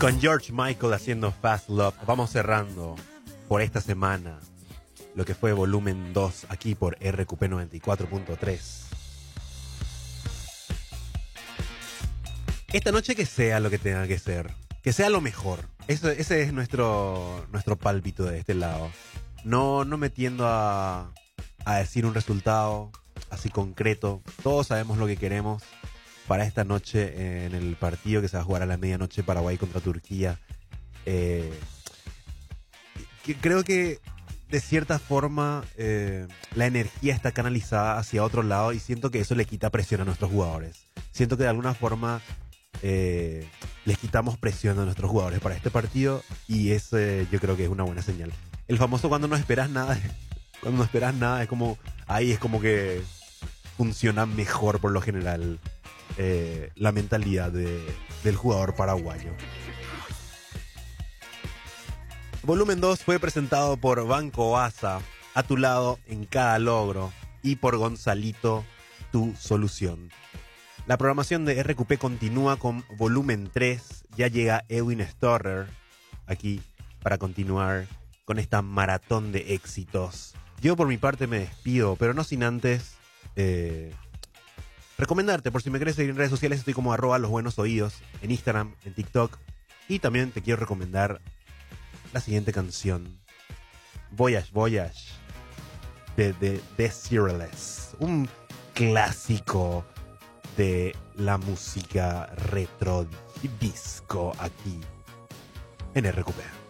Con George Michael haciendo Fast Love, vamos cerrando por esta semana lo que fue volumen 2 aquí por RQP 94.3. Esta noche que sea lo que tenga que ser, que sea lo mejor. Ese es nuestro pálpito de este lado. No metiendo a decir un resultado así concreto. Todos sabemos lo que queremos para esta noche en el partido que se va a jugar a la medianoche, Paraguay contra Turquía. Creo que de cierta forma la energía está canalizada hacia otro lado y siento que eso le quita presión a nuestros jugadores. Siento que de alguna forma les quitamos presión a nuestros jugadores para este partido y eso yo creo que es una buena señal. El famoso cuando no esperas nada, es como ahí es como que funciona mejor por lo general la mentalidad del jugador paraguayo. Volumen 2 fue presentado por Banco ASA, a tu lado en cada logro, y por Gonzalito, tu solución. La programación de RQP continúa con volumen 3. Ya llega Edwin Storrer aquí para continuar con esta maratón de éxitos. Yo por mi parte me despido, pero no sin antes recomendarte, por si me querés seguir en redes sociales, estoy como @losbuenosoídos en Instagram, en TikTok, y también te quiero recomendar la siguiente canción, Voyage de Desireless, un clásico de la música retro disco aquí en RQP.